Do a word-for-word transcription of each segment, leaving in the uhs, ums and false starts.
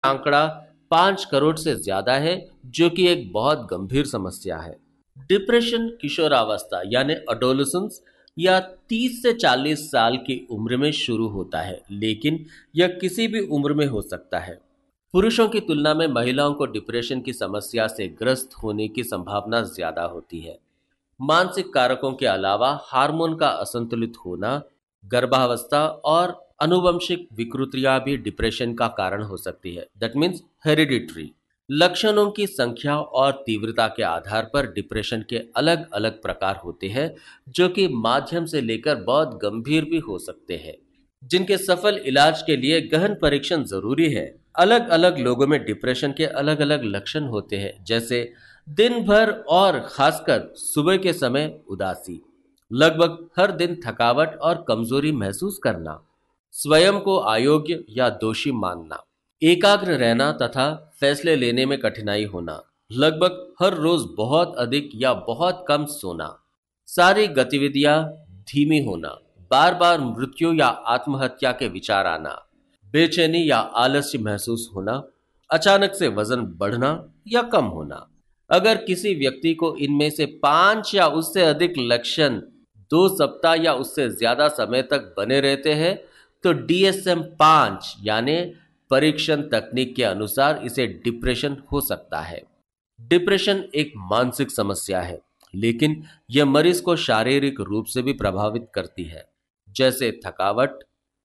आंकड़ा पाँच करोड़ से ज्यादा है, जो कि एक बहुत गंभीर समस्या है। डिप्रेशन किशोरावस्था यानी अडोलेसेंस या तीस से चालीस साल की उम्र में शुरू होता है, लेकिन यह किसी भी उम्र में हो सकता है। पुरुषों की तुलना में महिलाओं को डिप्रेशन की समस्या से ग्रस्त होने की संभावना ज्यादा होती है। मानसिक कारकों के अलावा हार्मोन का असंतुलित होना, गर्भावस्था और आनुवंशिक विकृतियां भी डिप्रेशन का कारण हो सकती है। That means hereditary. लक्षणों की संख्या और तीव्रता के आधार पर डिप्रेशन के अलग अलग प्रकार होते हैं, जो कि माध्यम से लेकर बहुत गंभीर भी हो सकते हैं, जिनके सफल इलाज के लिए गहन परीक्षण जरूरी है। अलग अलग लोगों में डिप्रेशन के अलग अलग लक्षण होते हैं, जैसे दिन भर और खासकर सुबह के समय उदासी, लगभग हर दिन थकावट और कमजोरी महसूस करना, स्वयं को अयोग्य या दोषी मानना, एकाग्र रहना तथा फैसले लेने में कठिनाई होना, लगभग हर रोज बहुत अधिक या बहुत कम सोना, सारी गतिविधियां धीमी होना, बार बार मृत्यु या आत्महत्या के विचार आना, बेचैनी या आलस्य महसूस होना, अचानक से वजन बढ़ना या कम होना। अगर किसी व्यक्ति को इनमें से पांच या उससे अधिक लक्षण दो सप्ताह या उससे ज्यादा समय तक बने रहते हैं, तो डी एस एम पाँच यानी परीक्षण तकनीक के अनुसार इसे डिप्रेशन हो सकता है। डिप्रेशन एक मानसिक समस्या है, लेकिन यह मरीज को शारीरिक रूप से भी प्रभावित करती है, जैसे थकावट,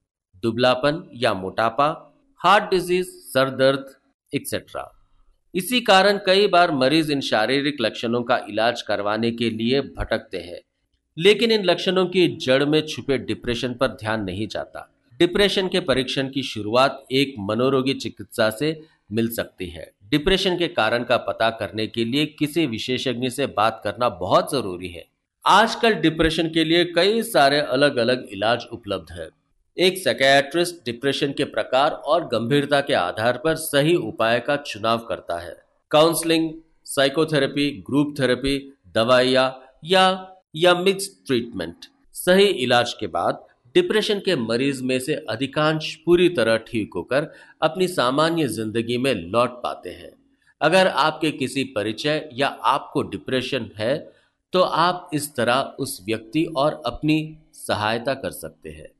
दुबलापन या मोटापा, हार्ट डिजीज, सर दर्द एक्सेट्रा। इसी कारण कई बार मरीज इन शारीरिक लक्षणों का इलाज करवाने के लिए भटकते हैं, लेकिन इन लक्षणों की जड़ में छुपे डिप्रेशन पर ध्यान नहीं जाता। डिप्रेशन के परीक्षण की शुरुआत एक मनोरोगी चिकित्सा से मिल सकती है। डिप्रेशन के कारण का पता करने के लिए किसी विशेषज्ञ से बात करना बहुत जरूरी है। आजकल डिप्रेशन के लिए कई सारे अलग अलग इलाज उपलब्ध है। एक साइकियाट्रिस्ट डिप्रेशन के प्रकार और गंभीरता के आधार पर सही उपाय का चुनाव करता है। काउंसलिंग, साइकोथेरेपी, ग्रुप थेरेपी, दवाइयाँ या या मिक्स्ड ट्रीटमेंट। सही इलाज के बाद डिप्रेशन के मरीज में से अधिकांश पूरी तरह ठीक होकर अपनी सामान्य जिंदगी में लौट पाते हैं। अगर आपके किसी परिचय या आपको डिप्रेशन है, तो आप इस तरह उस व्यक्ति और अपनी सहायता कर सकते हैं।